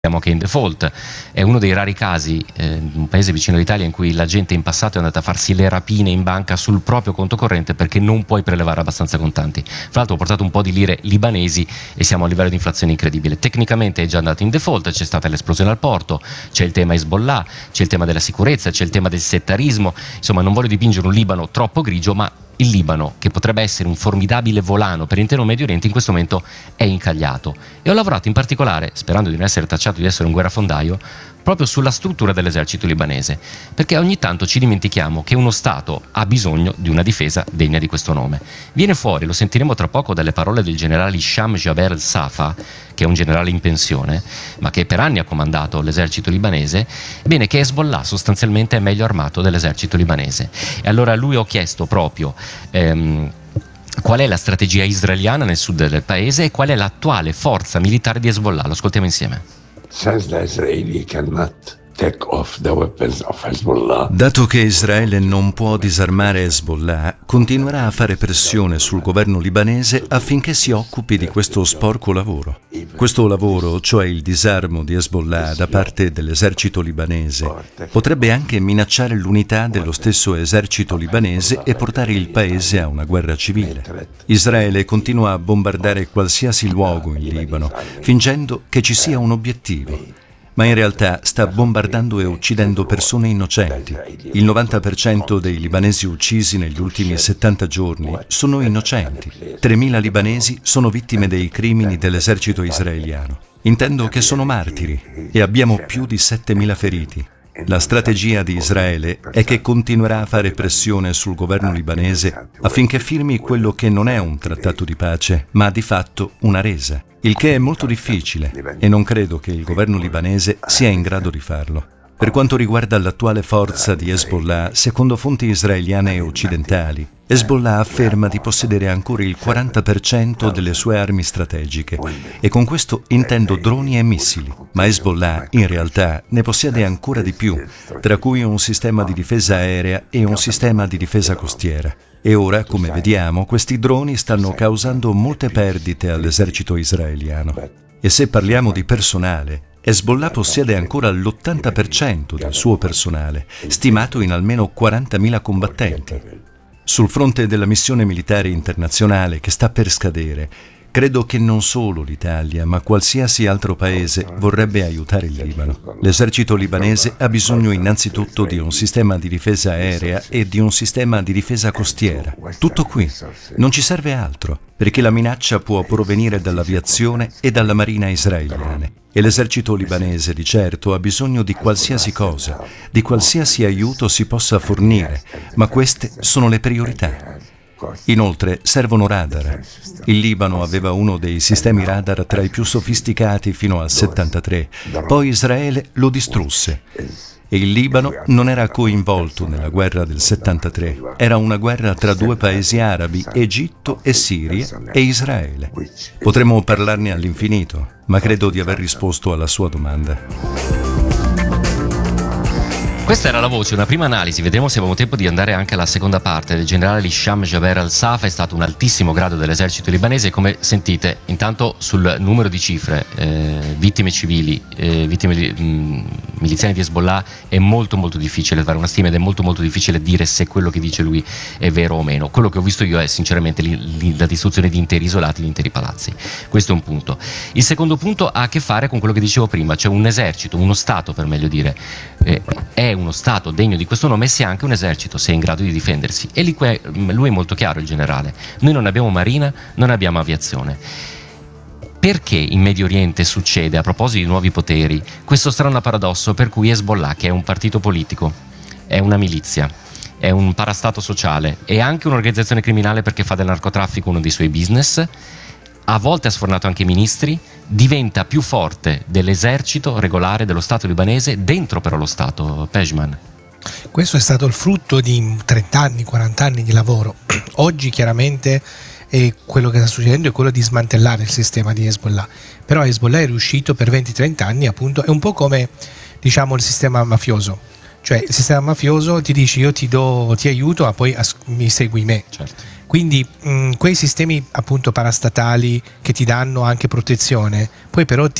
che è in default, è uno dei rari casi un paese vicino all'Italia in cui la gente in passato è andata a farsi le rapine in banca sul proprio conto corrente perché non puoi prelevare abbastanza contanti. Fra l'altro ho portato un po' di lire libanesi e siamo a un livello di inflazione incredibile. Tecnicamente è già andato in default, c'è stata l'esplosione al porto, c'è il tema Hezbollah, c'è il tema della sicurezza, c'è il tema del settarismo. Insomma, non voglio dipingere un Libano troppo grigio, ma il Libano, che potrebbe essere un formidabile volano per l'intero Medio Oriente, in questo momento è incagliato. E ho lavorato in particolare, sperando di non essere tacciato di essere un guerrafondaio, proprio sulla struttura dell'esercito libanese, perché ogni tanto ci dimentichiamo che uno Stato ha bisogno di una difesa degna di questo nome. Viene fuori, lo sentiremo tra poco, dalle parole del generale Hisham Jaber al-Safa, che è un generale in pensione, ma che per anni ha comandato l'esercito libanese, bene, che Hezbollah sostanzialmente è meglio armato dell'esercito libanese. E allora a lui ho chiesto proprio qual è la strategia israeliana nel sud del paese e qual è l'attuale forza militare di Hezbollah. Lo ascoltiamo insieme. Since the Israeli cannot take off the weapons of Hezbollah. Dato che Israele non può disarmare Hezbollah, continuerà a fare pressione sul governo libanese affinché si occupi di questo sporco lavoro. Questo lavoro, cioè il disarmo di Hezbollah da parte dell'esercito libanese, potrebbe anche minacciare l'unità dello stesso esercito libanese e portare il paese a una guerra civile. Israele continua a bombardare qualsiasi luogo in Libano, fingendo che ci sia un obiettivo. Ma in realtà sta bombardando e uccidendo persone innocenti. Il 90% dei libanesi uccisi negli ultimi 70 giorni sono innocenti. 3.000 libanesi sono vittime dei crimini dell'esercito israeliano. Intendo che sono martiri e abbiamo più di 7.000 feriti. La strategia di Israele è che continuerà a fare pressione sul governo libanese affinché firmi quello che non è un trattato di pace, ma di fatto una resa, il che è molto difficile e non credo che il governo libanese sia in grado di farlo. Per quanto riguarda l'attuale forza di Hezbollah, secondo fonti israeliane e occidentali, Hezbollah afferma di possedere ancora il 40% delle sue armi strategiche e con questo intendo droni e missili, ma Hezbollah in realtà ne possiede ancora di più, tra cui un sistema di difesa aerea e un sistema di difesa costiera. E ora, come vediamo, questi droni stanno causando molte perdite all'esercito israeliano. E se parliamo di personale, Hezbollah possiede ancora l'80% del suo personale, stimato in almeno 40.000 combattenti. Sul fronte della missione militare internazionale che sta per scadere, credo che non solo l'Italia, ma qualsiasi altro paese vorrebbe aiutare il Libano. L'esercito libanese ha bisogno innanzitutto di un sistema di difesa aerea e di un sistema di difesa costiera. Tutto qui. Non ci serve altro, perché la minaccia può provenire dall'aviazione e dalla marina israeliane. E l'esercito libanese di certo ha bisogno di qualsiasi cosa, di qualsiasi aiuto si possa fornire, ma queste sono le priorità. Inoltre servono radar. Il Libano aveva uno dei sistemi radar tra i più sofisticati fino al 73, poi Israele lo distrusse. E il Libano non era coinvolto nella guerra del 73, era una guerra tra due paesi arabi, Egitto e Siria e Israele. Potremmo parlarne all'infinito, ma credo di aver risposto alla sua domanda. Questa era la voce, una prima analisi. Vedremo se abbiamo tempo di andare anche alla seconda parte. Del generale Hisham Jaber al-Safa è stato un altissimo grado dell'esercito libanese. Come sentite, intanto sul numero di cifre, vittime civili, vittime miliziani di Hezbollah, è molto molto difficile fare una stima ed è molto molto difficile dire se quello che dice lui è vero o meno. Quello che ho visto io è sinceramente la distruzione di interi isolati, di interi palazzi. Questo è un punto. Il secondo punto ha a che fare con quello che dicevo prima, cioè un esercito, uno Stato per meglio dire, è uno Stato degno di questo nome se anche un esercito, se è in grado di difendersi. E lui è molto chiaro, il generale. Noi non abbiamo marina, non abbiamo aviazione. Perché in Medio Oriente succede, a proposito di nuovi poteri, questo strano paradosso per cui Hezbollah, che è un partito politico, è una milizia, è un parastato sociale, è anche un'organizzazione criminale perché fa del narcotraffico uno dei suoi business, a volte ha sfornato anche ministri, diventa più forte dell'esercito regolare dello Stato libanese dentro però lo Stato. Pejman. Questo è stato il frutto di 30 anni, 40 anni di lavoro. Oggi chiaramente quello che sta succedendo è quello di smantellare il sistema di Hezbollah, però Hezbollah è riuscito per 20-30 anni, appunto, è un po' come diciamo il sistema mafioso, cioè il sistema mafioso ti dice io ti aiuto, ma poi mi segui me. Certo. Quindi quei sistemi appunto parastatali che ti danno anche protezione, poi però ti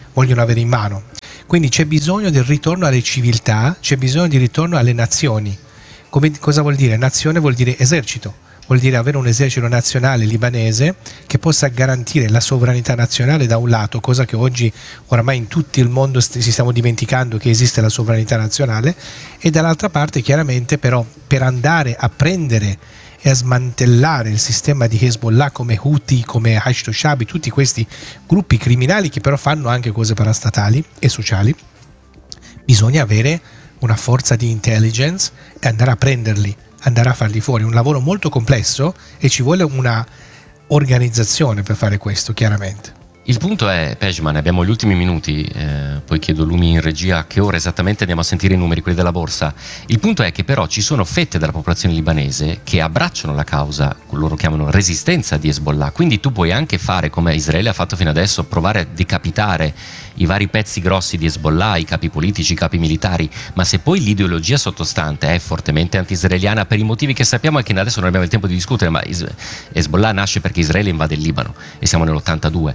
vogliono avere in mano. Quindi c'è bisogno del ritorno alle civiltà, c'è bisogno di ritorno alle nazioni. Cosa vuol dire? Nazione vuol dire esercito, vuol dire avere un esercito nazionale libanese che possa garantire la sovranità nazionale da un lato, cosa che oggi oramai in tutto il mondo si stiamo dimenticando che esiste la sovranità nazionale, e dall'altra parte chiaramente però per andare a prendere e a smantellare il sistema di Hezbollah come Houthi, come Hashd Shaabi, tutti questi gruppi criminali che però fanno anche cose parastatali e sociali, bisogna avere una forza di intelligence e andare a prenderli, andare a farli fuori. Un lavoro molto complesso e ci vuole una organizzazione per fare questo, chiaramente. Il punto è, Pejman, abbiamo gli ultimi minuti, poi chiedo Lumi in regia a che ora esattamente andiamo a sentire i numeri, quelli della borsa. Il punto è che però ci sono fette della popolazione libanese che abbracciano la causa, loro chiamano resistenza di Hezbollah, quindi tu puoi anche fare come Israele ha fatto fino adesso, provare a decapitare i vari pezzi grossi di Hezbollah, i capi politici, i capi militari, ma se poi l'ideologia sottostante è fortemente anti-israeliana per i motivi che sappiamo e che adesso non abbiamo il tempo di discutere, ma Hezbollah nasce perché Israele invade il Libano e siamo nell'82.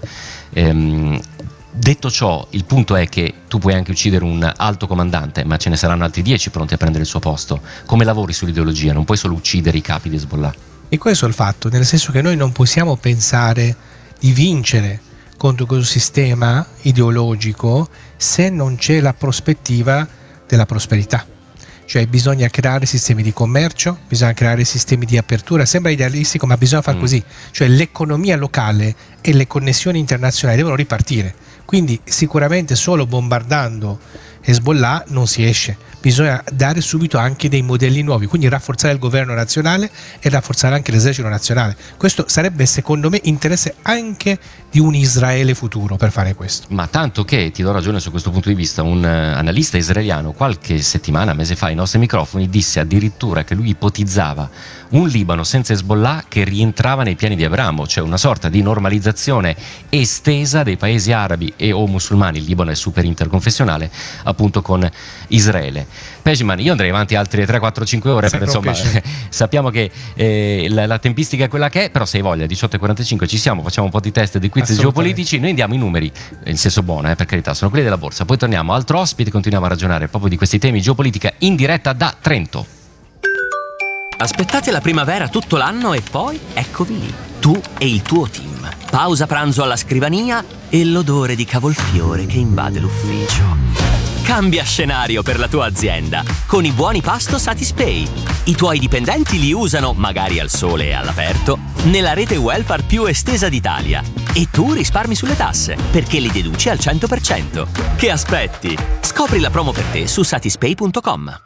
Detto ciò, il punto è che tu puoi anche uccidere un alto comandante, ma ce ne saranno altri 10 pronti a prendere il suo posto. Come lavori sull'ideologia? Non puoi solo uccidere i capi di Hezbollah. E questo è il fatto, nel senso che noi non possiamo pensare di vincere contro questo sistema ideologico se non c'è la prospettiva della prosperità. Cioè bisogna creare sistemi di commercio, bisogna creare sistemi di apertura, sembra idealistico ma bisogna fare così, cioè l'economia locale e le connessioni internazionali devono ripartire, quindi sicuramente solo bombardando Hezbollah non si esce, bisogna dare subito anche dei modelli nuovi, quindi rafforzare il governo nazionale e rafforzare anche l'esercito nazionale. Questo sarebbe secondo me interesse anche di un Israele futuro per fare questo. Ma tanto che, ti do ragione su questo punto di vista, un analista israeliano qualche settimana, mese fa ai nostri microfoni disse addirittura che lui ipotizzava un Libano senza Hezbollah che rientrava nei piani di Abramo, cioè una sorta di normalizzazione estesa dei paesi arabi e o musulmani, il Libano è super interconfessionale, appunto con Israele. Pejman, io andrei avanti altre 3, 4, 5 ore, però insomma sappiamo che la tempistica è quella che è, però se hai voglia 18:45 ci siamo, facciamo un po' di test di quiz geopolitici, noi andiamo i numeri, in senso buono per carità, sono quelli della borsa, poi torniamo altro ospite e continuiamo a ragionare proprio di questi temi geopolitica in diretta da Trento. Aspettate la primavera tutto l'anno e poi eccovi lì, tu e il tuo team. Pausa pranzo alla scrivania e l'odore di cavolfiore che invade l'ufficio. Cambia scenario per la tua azienda con i buoni pasto Satispay. I tuoi dipendenti li usano, magari al sole e all'aperto, nella rete welfare più estesa d'Italia. E tu risparmi sulle tasse, perché li deduci al 100%. Che aspetti? Scopri la promo per te su satispay.com.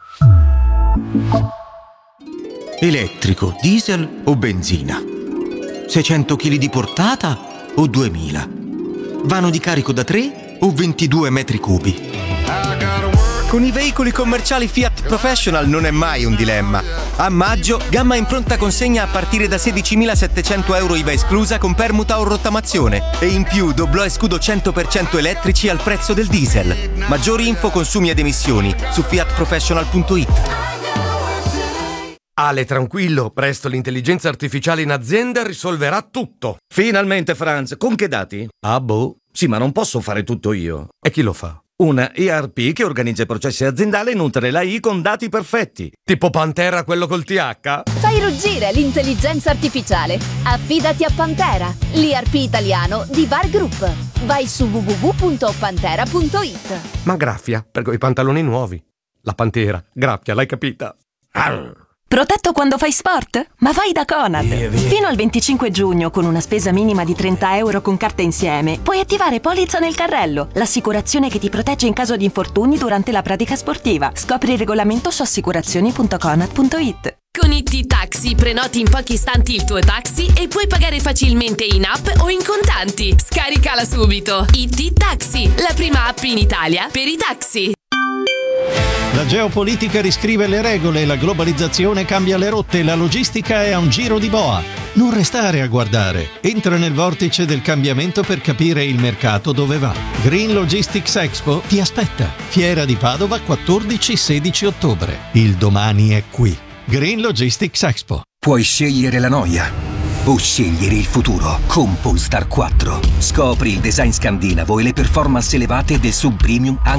Elettrico, diesel o benzina? 600 kg di portata o 2000? Vano di carico da 3 o 22 metri cubi? Con i veicoli commerciali Fiat Professional non è mai un dilemma. A maggio, gamma in pronta consegna a partire da 16.700 euro IVA esclusa con permuta o rottamazione. E in più doblò e scudo 100% elettrici al prezzo del diesel. Maggiori info, consumi ed emissioni su fiatprofessional.it. Ale, tranquillo, presto l'intelligenza artificiale in azienda risolverà tutto. Finalmente, Franz, con che dati? Ah, boh. Sì, ma non posso fare tutto io. E chi lo fa? Una ERP che organizza i processi aziendali e nutre l'AI con dati perfetti. Tipo Pantera, quello col TH? Fai ruggire l'intelligenza artificiale. Affidati a Pantera, l'ERP italiano di Var Group. Vai su www.pantera.it. Ma graffia, per quei pantaloni nuovi. La Pantera, graffia, l'hai capita? Arr. Protetto quando fai sport? Ma vai da Conad! Fino al 25 giugno, con una spesa minima di 30 euro con carta insieme, puoi attivare Polizza nel carrello, l'assicurazione che ti protegge in caso di infortuni durante la pratica sportiva. Scopri il regolamento su assicurazioni.conad.it. Con IT Taxi prenoti in pochi istanti il tuo taxi e puoi pagare facilmente in app o in contanti. Scaricala subito! IT Taxi, la prima app in Italia per i taxi. La geopolitica riscrive le regole, la globalizzazione cambia le rotte, la logistica è a un giro di boa. Non restare a guardare. Entra nel vortice del cambiamento per capire il mercato dove va. Green Logistics Expo ti aspetta. Fiera di Padova 14-16 ottobre. Il domani è qui. Green Logistics Expo. Puoi scegliere la noia, o scegliere il futuro con Polestar 4. Scopri il design scandinavo e le performance elevate del sub-premium